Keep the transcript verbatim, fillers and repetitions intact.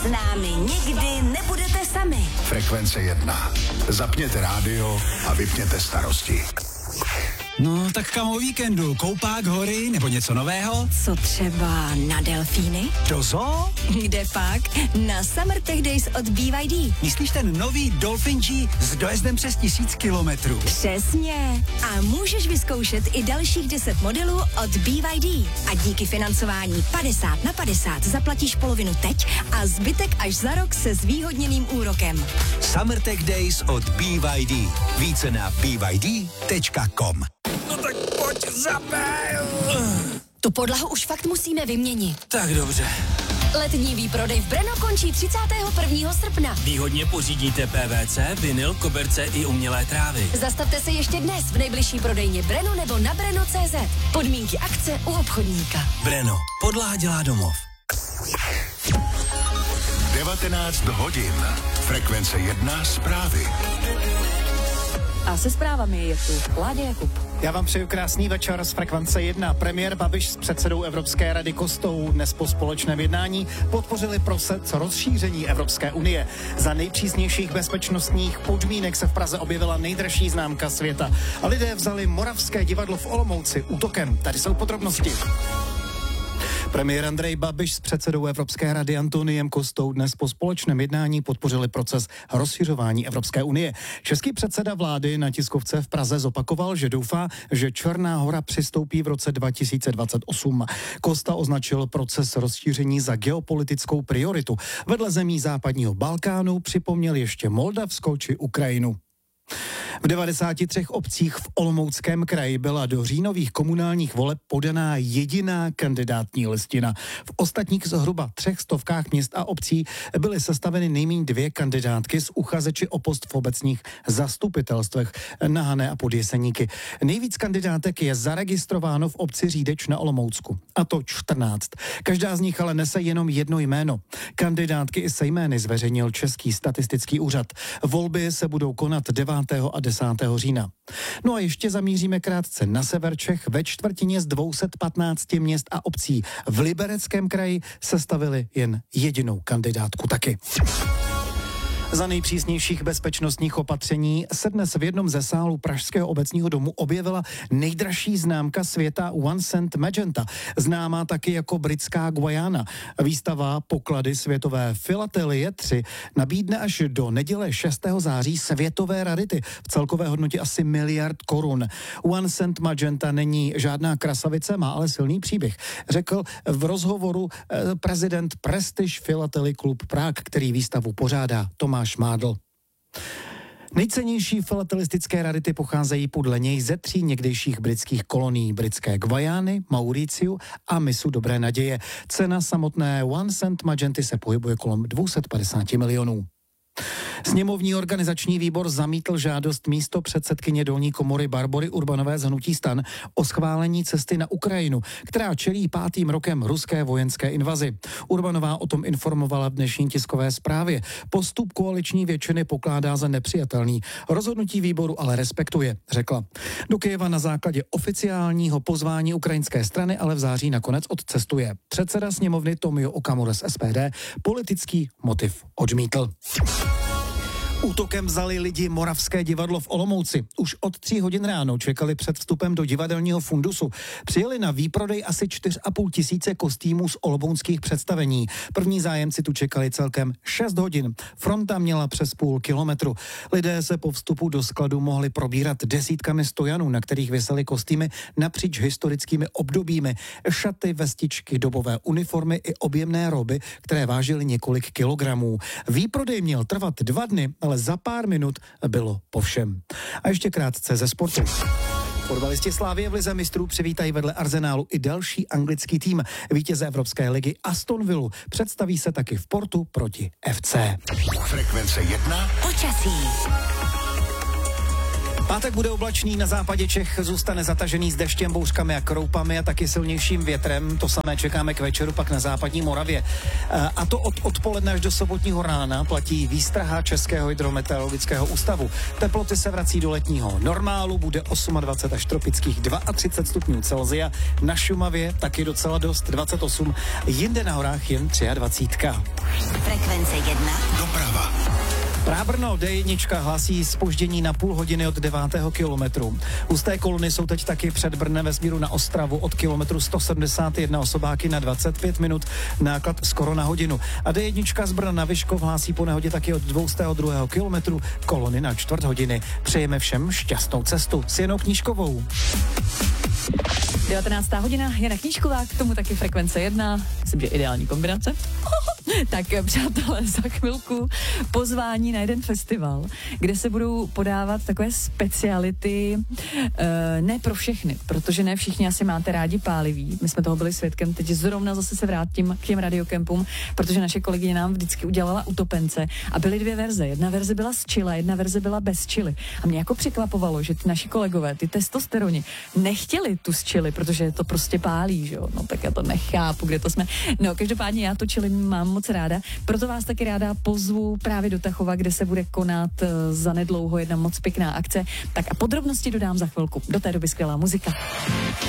S námi nikdy nebudete sami. Frekvence jedna. Zapněte rádio a vypněte starosti. No, tak kam o víkendu? Koupák, hory nebo něco nového? Co třeba na delfíny? Do zoo? Kde pak? Na Summer Tech Days od B Y D. Myslíš ten nový Dolphin G s dojezdem přes tisíc kilometrů? Přesně. A můžeš vyzkoušet i dalších deset modelů od B Y D. A díky financování padesát na padesát zaplatíš polovinu teď a zbytek až za rok se zvýhodněným úrokem. Summer Tech Days od B Y D. Více na b y d tečka com. No tak pojď, zapel! Tu podlahu už fakt musíme vyměnit. Tak dobře. Letní výprodej v Brno končí třicátého prvního srpna. Výhodně pořídíte P V C, vinyl, koberce i umělé trávy. Zastavte se ještě dnes v nejbližší prodejně Brno nebo na brno tečka cé zet. Podmínky akce u obchodníka. Brno. Podlaha dělá domov. devatenáct hodin. Frekvence jedna zprávy. A se zprávami je tu Láďa Jakub. Já vám přeju krásný večer z Frekvence jedna. Premiér Babiš s předsedou Evropské rady Kostou dnes po společném jednání podpořili proces rozšíření Evropské unie. Za nejpřísnějších bezpečnostních podmínek se v Praze objevila nejdražší známka světa. A lidé vzali Moravské divadlo v Olomouci útokem. Tady jsou podrobnosti. Premiér Andrej Babiš s předsedou Evropské rady Antoniem Kostou dnes po společném jednání podpořili proces rozšiřování Evropské unie. Český předseda vlády na tiskovce v Praze zopakoval, že doufá, že Černá Hora přistoupí v roce dva tisíce dvacet osm. Kosta označil proces rozšíření za geopolitickou prioritu. Vedle zemí západního Balkánu připomněl ještě Moldavsko či Ukrajinu. V devadesáti třech obcích v Olomouckém kraji byla do říjnových komunálních voleb podaná jediná kandidátní listina. V ostatních zhruba třech stovkách měst a obcí byly sestaveny nejméně dvě kandidátky s uchazeči o post v obecních zastupitelstvech na Hané a Podjeseníky. Nejvíc kandidátek je zaregistrováno v obci Řídeč na Olomoucku, a to čtrnáct. Každá z nich ale nese jenom jedno jméno. Kandidátky i se jmény zveřejnil Český statistický úřad. Volby se budou konat devátého a desátého října. No a ještě zamíříme krátce na sever Čech. Ve čtvrtině z dvě stě patnáct měst a obcí v Libereckém kraji sestavili jen jedinou kandidátku taky. Za nejpřísnějších bezpečnostních opatření se dnes v jednom ze sálů Pražského obecního domu objevila nejdražší známka světa One Cent Magenta, známá taky jako britská Guayana. Výstava Poklady světové filatelie tři nabídne až do neděle šestého září světové rarity v celkové hodnotě asi miliard korun. One Cent Magenta není žádná krasavice, má ale silný příběh, řekl v rozhovoru eh, prezident Prestige Philately Club Prague, který výstavu pořádá, Tomáš Mádl. Nejcennější filatelistické rarity pocházejí podle něj ze tří někdejších britských kolonií, britské Guajány, Mauriciu a mysu Dobré naděje. Cena samotné One Cent Magenty se pohybuje kolem dvě stě padesát milionů. Sněmovní organizační výbor zamítl žádost místo předsedkyně dolní komory Barbory Urbanové z hnutí STAN o schválení cesty na Ukrajinu, která čelí pátým rokem ruské vojenské invazi. Urbanová o tom informovala v dnešní tiskové zprávě. Postup koaliční většiny pokládá za nepřijatelný. Rozhodnutí výboru ale respektuje, řekla. Do Kyjeva na základě oficiálního pozvání ukrajinské strany ale v září nakonec odcestuje. Předseda sněmovny Tomio Okamura z S P D politický motiv odmítl. Útokem vzali lidi Moravské divadlo v Olomouci. Už od tří hodin ráno čekali před vstupem do divadelního fundusu. Přijeli na výprodej asi čtyři a půl tisíce kostýmů z olomouckých představení. První zájemci tu čekali celkem šest hodin. Fronta měla přes půl kilometru. Lidé se po vstupu do skladu mohli probírat desítkami stojanů, na kterých visely kostýmy napříč historickými obdobími. Šaty, vestičky, dobové uniformy i objemné roby, které vážily několik kilogramů. Výprodej měl trvat dva dny, ale za pár minut bylo po všem. A ještě krátce ze sportu. Fotbalisti Slavie v lize mistrů přivítají vedle Arsenálu i další anglický tým. Vítěze Evropské ligy Aston Villu představí se taky v Portu proti F C. Frekvence jedna. Počasí. Pátek bude oblačný, na západě Čech zůstane zatažený s deštěm, bouřkami a kroupami a taky silnějším větrem. To samé čekáme k večeru pak na západní Moravě. A to od odpoledne až do sobotního rána platí výstraha Českého hydrometeorologického ústavu. Teploty se vrací do letního normálu, bude dvacet osm až tropických třicet dva stupňů Celsia. Na Šumavě taky docela dost dvacet osm, jinde na horách jen dvacet tři. Frekvence jedna. Doprava. Prábrno D jedna hlásí zpoždění na půl hodiny od devátého kilometru. Husté kolony jsou teď taky před Brnem ve směru na Ostravu od kilometru sto sedmdesát jedna osobáky na dvacet pět minut, náklad skoro na hodinu. A D jedna z Brna na Vyškov hlásí po nehodě taky od dvěstě dva kilometru kolony na čtvrt hodiny. Přejeme všem šťastnou cestu s Janou Knížkovou. devatenáctá hodina, Jana Knížková, k tomu taky frekvence jedna, myslím, že ideální kombinace. Tak přátelé, za chvilku pozvání na jeden festival, kde se budou podávat takové speciality, e, ne pro všechny, protože ne všichni asi máte rádi pálivý. My jsme toho byli svědkem, teď zrovna zase se vrátím k těm radiokempům, protože naše kolegyně nám vždycky udělala utopence a byly dvě verze. Jedna verze byla s chili, jedna verze byla bez chili. A mě jako překvapovalo, že ty naši kolegové, ty testosteroni, nechtěli tu s chili, protože to prostě pálí, že jo. No tak já to nechápu, kde to jsme. No každopádně já to chili mám moc ráda, proto vás taky ráda pozvu právě do Tachova, kde se bude konat za nedlouho jedna moc pěkná akce. Tak a podrobnosti dodám za chvilku. Do té doby skvělá muzika.